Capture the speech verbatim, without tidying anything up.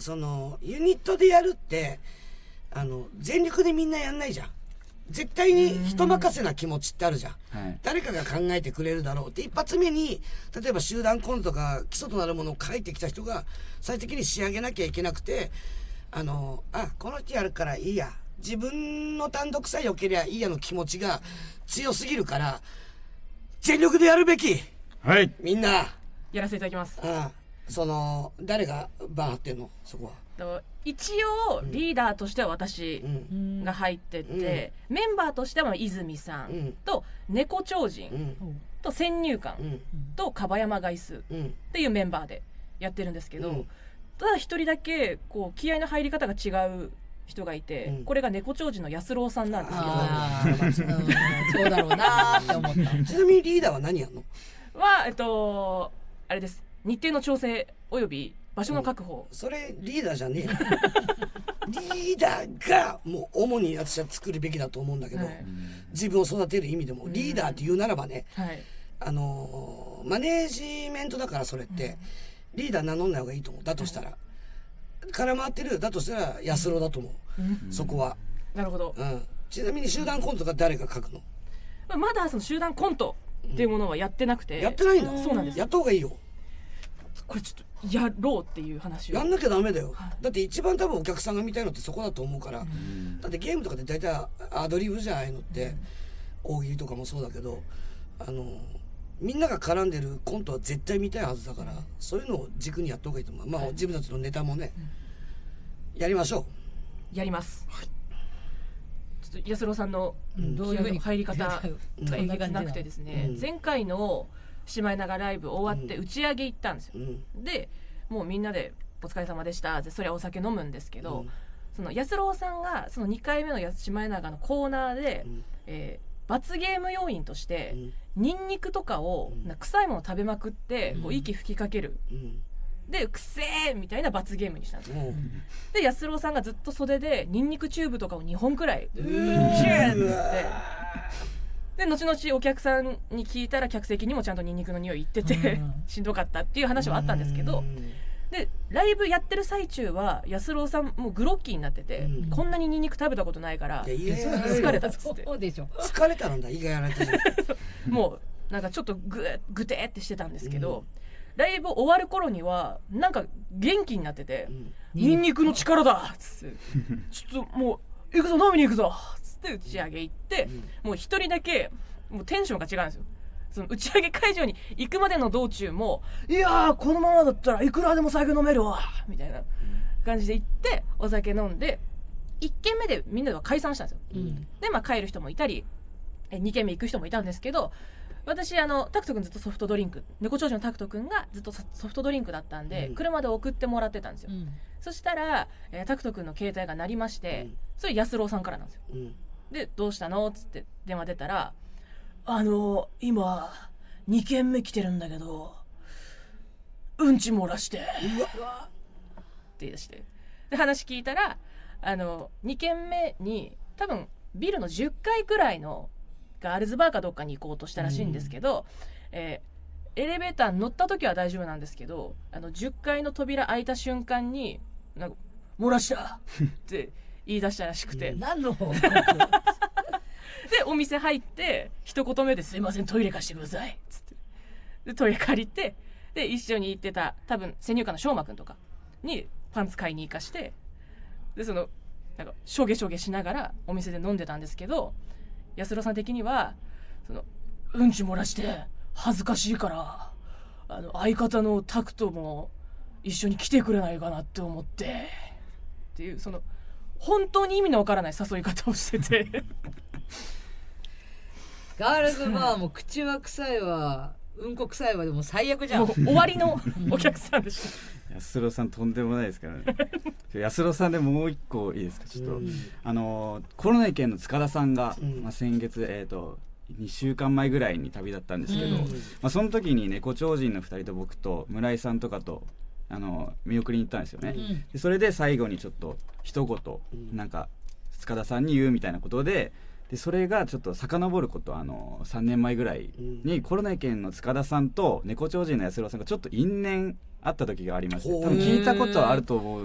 そのユニットでやるってあの全力でみんなやんないじゃん。絶対に人任せな気持ちってあるじゃん、はい、誰かが考えてくれるだろうって一発目に例えば集団コントが基礎となるものを書いてきた人が最終的に仕上げなきゃいけなくて、あのあこの人やるからいいや、自分の単独さえ良けりゃいいやの気持ちが強すぎるから全力でやるべき。 はい、 みんなやらせていただきます。 ああ、その誰がバー張ってんのそこは。 一応リーダーとしては私が入ってて、うん、メンバーとしては泉さんと猫超人と先入観と樺山ガイスっていうメンバーでやってるんですけど、うん、ただ一人だけこう気合の入り方が違う人がいて、うん、これが猫超人の安郎さんなんですけど、 そうだろうなって思った。 ちなみにリーダーは何やんの？ はえっとあれです、日程の調整および場所の確保、 うん、それリーダーじゃねえリーダーがもう主に私は作るべきだと思うんだけど、はい、自分を育てる意味でもリーダーって言うならばね、うん、はい、あのマネージメントだからそれって、うん、リーダー名乗んない方がいいと思う。だとしたら、うん、絡まってるだとしたら安郎だと思う、うん、そこは。 なるほど、 うん、ちなみに集団コントが誰が書くの？ まだその集団コントっていうものはやってなくて、うん、 やってないんだ。 そうなんです。 やった方がいいよ。 これちょっとやろうっていう話をやんなきゃダメだよ、はい、だって一番多分お客さんが見たいのってそこだと思うから、うん、だってゲームとかで大体アドリブじゃないのって、うん、大喜利とかもそうだけど、あのみんなが絡んでるコントは絶対見たいはずだから、そういうのを軸にやった方がいいと思う。まあ、はい、自分たちのネタもね、うん、やりましょう。 やります、はい、ちょっと安郎さんの気合の入り方がえげつなくてですね、うん、前回のシマエナガライブ終わって打ち上げ行ったんですよ、うん、でもうみんなでお疲れ様でしたってそれはお酒飲むんですけど、うん、その安郎さんがそのにかいめのシマエナガのコーナーで、うん、えー、罰ゲーム要員として、うん、ニンニクとかを、うん、なんか臭いもの食べまくって、うん、こう息吹きかける、うん、でくせーみたいな罰ゲームにしたんですよ、うん、で安郎さんがずっと袖でニンニクチューブとかをにほんくらいシューッつってで後々お客さんに聞いたら客席にもちゃんとニンニクの匂いいってて、うん、しんどかったっていう話はあったんですけど、でライブやってる最中は安郎さんもうグロッキーになってて、うん、こんなにニンニク食べたことないから疲れたっつってそうでしょ、 疲れたんだ胃がやられてるもうなんかちょっとググテーってしてたんですけど、うん、ライブ終わる頃にはなんか元気になってて、うん、ニンニクの力だっつってちょっともう行くぞ飲みに行くぞで打ち上げ行って、うん、もう一人だけもうテンションが違うんですよ。その打ち上げ会場に行くまでの道中もいやーこのままだったらいくらでも酒飲めるわみたいな感じで行ってお酒飲んでいっけんめでみんなでは解散したんですよ、うん、でまあ帰る人もいたりにけんめ行く人もいたんですけど、私あのタクト君ずっとソフトドリンク、猫長女のタクト君がずっとソフトドリンクだったんで、うん、車で送ってもらってたんですよ、うん、そしたら、えー、タクト君の携帯が鳴りまして、うん、それ安郎さんからなんですよ、うん、でどうしたのっつって電話出たら、あの今にけんめ来てるんだけどうんち漏らしてうわって言い出して、で話聞いたらあのにけんめに多分ビルのじゅっかいくらいのガールズバーかどっかに行こうとしたらしいんですけど、うん、えー、エレベーターに乗った時は大丈夫なんですけど、あのじゅっかいの扉開いた瞬間になんか漏らしたって言い出したらしくて何の報告でお店入って一言目で「すいませんトイレ貸してください」っつってでトイレ借りて、で一緒に行ってた多分先入観の翔馬くんとかにパンツ買いに行かして、でそのなんかしょげしょげしながらお店で飲んでたんですけど、安郎さん的にはそのうんち漏らして恥ずかしいからあの相方のタクトも一緒に来てくれないかなって思ってっていう、その本当に意味のわからない誘い方をしててガールズバーも口は臭いわうんこ臭いわでも最悪じゃん、 もう終わりのお客さんでした安郎さんとんでもないですからね安郎さんでもう一個いいですか、ちょっと、うん、あのコロナ県の塚田さんが、うんまあ、先月、えーとにしゅうかんまえぐらいに旅立ったんですけど、うんまあ、その時に猫超人のふたりと僕と村井さんとかとあの見送りに行ったんですよね、うん、でそれで最後にちょっと一言、うん、なんか塚田さんに言うみたいなことで、でそれがちょっと遡ることあのさんねんまえぐらいに、うん、コロナ県の塚田さんと猫超人の安郎さんがちょっと因縁あった時がありまして、多分聞いたことはあると思